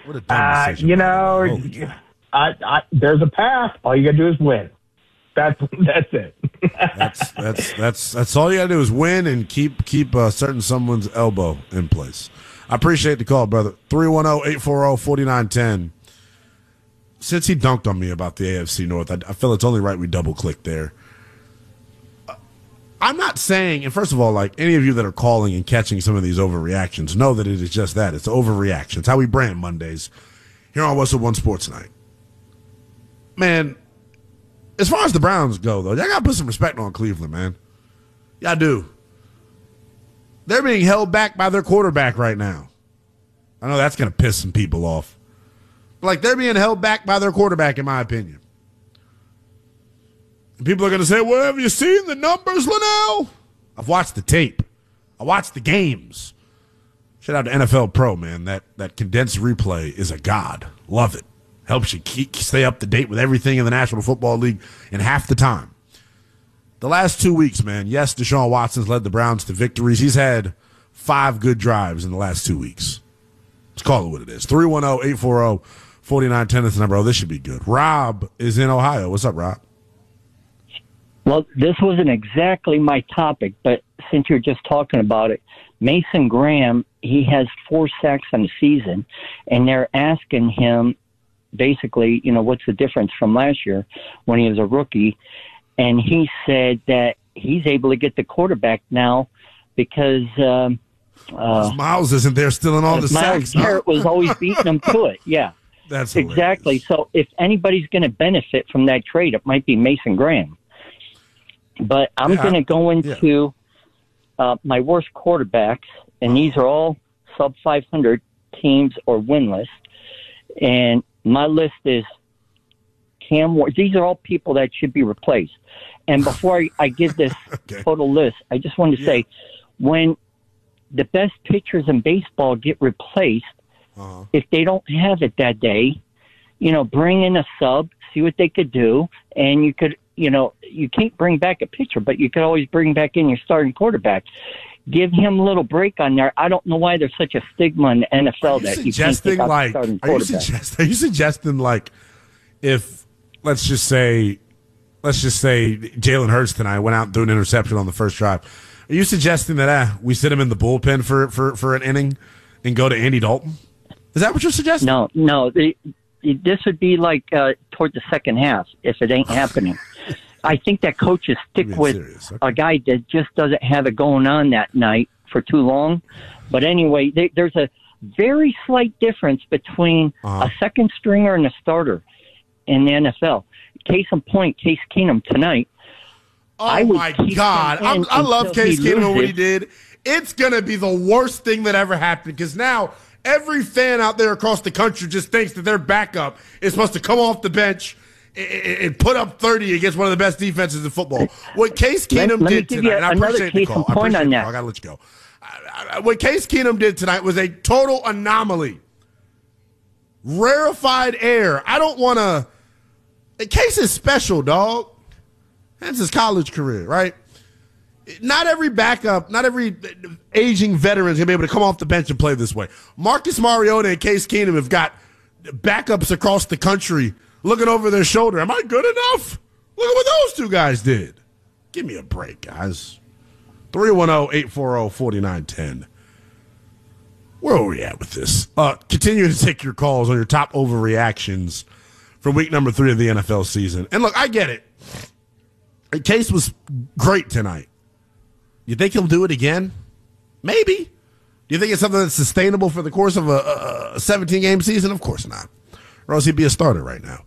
What a dumb decision. There's a path. All you got to do is win. That's it. That's all you got to do is win and keep certain someone's elbow in place. I appreciate the call, brother. 310-840-4910. Since he dunked on me about the AFC North, I feel it's only right we double-click there. I'm not saying, and first of all, like any of you that are calling and catching some of these overreactions, know that it is just that. It's overreaction. It's how we brand Mondays here on Whistle One Sports Night. Man, as far as the Browns go, though, y'all got to put some respect on Cleveland, man. Y'all do. They're being held back by their quarterback right now. I know that's going to piss some people off. Like, they're being held back by their quarterback, in my opinion. And people are going to say, well, have you seen the numbers, Linnell? I've watched the tape. I watched the games. Shout out to NFL Pro, man. That condensed replay is a god. Love it. Helps you stay up to date with everything in the National Football League in half the time. The last 2 weeks, man, yes, Deshaun Watson's led the Browns to victories. He's had 5 good drives in the last 2 weeks. Let's call it what it is. 310-840-4910 is the number. Oh, this should be good. Rob is in Ohio. What's up, Rob? Well, this wasn't exactly my topic, but since you're just talking about it, Mason Graham, he has 4 sacks on the season, and they're asking him basically, what's the difference from last year when he was a rookie? And he said that he's able to get the quarterback now because Miles isn't there still in all the sacks. Miles Garrett was always beating him to it. Yeah, that's exactly. So if anybody's going to benefit from that trade, it might be Mason Graham. But I'm going to go into my worst quarterbacks, and these are all sub 500 teams or winless. And my list is Cam Ward. These are all people that should be replaced. And before I give this total list, I just wanted to say, when the best pitchers in baseball get replaced, if they don't have it that day, bring in a sub, see what they could do, and you could, you can't bring back a pitcher, but you could always bring back in your starting quarterback. Give him a little break on there. I don't know why there's such a stigma in the NFL that you can't take out the starting quarterback. Are you suggesting, like, if let's just say Jalen Hurts tonight went out and threw an interception on the first drive, are you suggesting that we sit him in the bullpen for an inning and go to Andy Dalton? Is that what you're suggesting? No. This would be like toward the second half if it ain't happening. I think that coaches stick with a guy that just doesn't have it going on that night for too long. But anyway, there's a very slight difference between a second stringer and a starter in the NFL. Case in point, Case Keenum tonight. Oh, my God. I love Case Keenum and what he did. It's going to be the worst thing that ever happened because now every fan out there across the country just thinks that their backup is supposed to come off the bench and put up 30 against one of the best defenses in football. What Case Keenum did tonight, and I appreciate the call. I got to let you go. What Case Keenum did tonight was a total anomaly. Rarefied air. I don't want to. Case is special, dog. That's his college career, right? Not every backup, not every aging veteran is going to be able to come off the bench and play this way. Marcus Mariota and Case Keenum have got backups across the country looking over their shoulder. Am I good enough? Look at what those two guys did. Give me a break, guys. 310-840-4910. Where are we at with this? Continue to take your calls on your top overreactions from week number 3 of the NFL season. And look, I get it. Case was great tonight. You think he'll do it again? Maybe. Do you think it's something that's sustainable for the course of a 17-game season? Of course not. Or else he'd be a starter right now.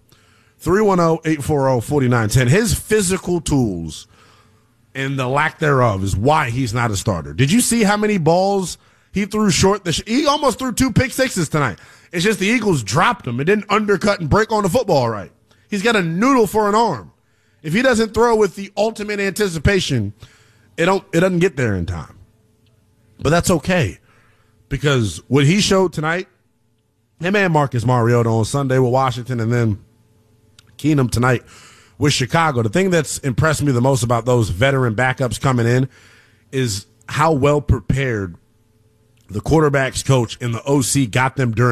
310-840-4910. His physical tools and the lack thereof is why he's not a starter. Did you see how many balls he threw short? He almost threw 2 pick sixes tonight. It's just the Eagles dropped him. It didn't undercut and break on the football right. He's got a noodle for an arm. If he doesn't throw with the ultimate anticipation, it doesn't get there in time. But that's okay. Because what he showed tonight, him and Marcus Mariota on Sunday with Washington and then Keenum tonight with Chicago, the thing that's impressed me the most about those veteran backups coming in is how well prepared the quarterback's coach and the OC got them during